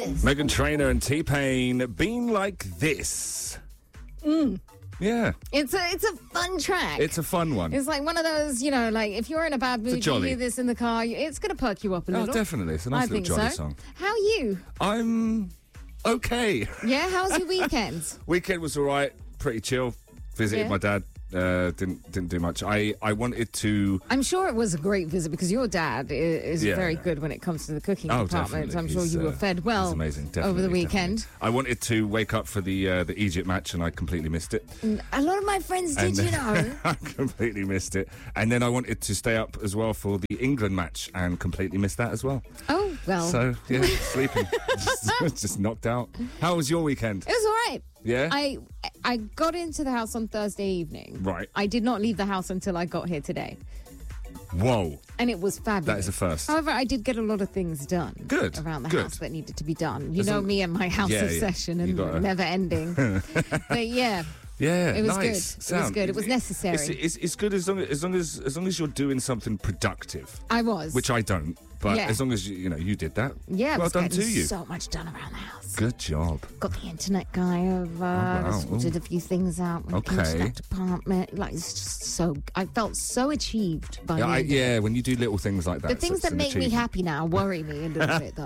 this? Meghan Trainor and T-Pain, Been Like This. Yeah. It's a fun track. It's a fun one. It's like one of those, you know, like if you're in a bad mood, you jolly. hear this in the car, it's going to perk you up a little. Oh, definitely. It's a nice I little think jolly so. song. How are you? I'm okay. Yeah, how's your weekend? Weekend was all right. Pretty chill. Visited Yeah. my dad. Didn't do much. I wanted to. I'm sure it was a great visit because your dad is Yeah. very good when it comes to the cooking department. definitely. I'm sure you were fed well He's amazing. over the Definitely, weekend. definitely. I wanted to wake up for the Egypt match and I completely missed it. A lot of my friends did, you know. I completely missed it. And then I wanted to stay up as well for the England match and completely missed that as well. Oh, well. So, yeah, sleeping. just knocked out. How was your weekend? It was all right. Yeah? I got into the house on Thursday evening. Right. I did not leave the house until I got here today. Whoa. And it was fabulous. That is a first. However, I did get a lot of things done. Good, Around the good. house that needed to be done. You As know long- me and my house Yeah, yeah. obsession You and gotta- never ending. But yeah, Yeah, it was nice. good. It was Sound. good. It was necessary. It's good as long as you're doing something productive, I was. which I don't. But Yeah. as long as you did that, yeah, I well was done getting to you. so much done around the house. Good job. Got the internet guy over. wow. Sorted a few things out when it came to Okay. that department. Like, it's just so. I felt so achieved by the end of it. Yeah, when you do little things like that. The things it's that an make me achievement. happy now worry me a little bit,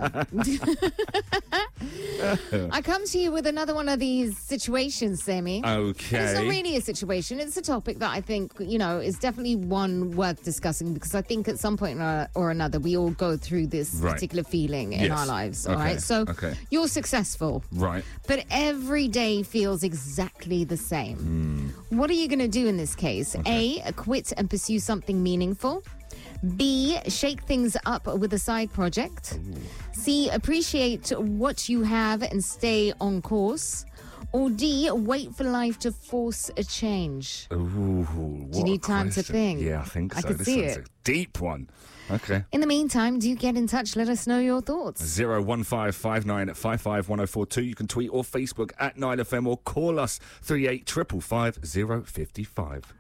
though. I come to you with another one of these situations, Sammy. Okay. It's not really a situation. It's a topic that I think, is definitely one worth discussing because I think at some point or another we all go through this Right. particular feeling in Yes. our lives, all Okay. right? So Okay. you're successful, Right. but every day feels exactly the same. What are you going to do in this case? A, quit and pursue something meaningful. B, shake things up with a side project. C, appreciate what you have and stay on course. Or D, wait for life to force a change. Ooh, Do you need time to think? Yeah, I think so. I can This see one's it. a deep one. Okay. In the meantime, do get in touch. Let us know your thoughts. 01559 You can tweet or Facebook at 9FM or call us 38555055.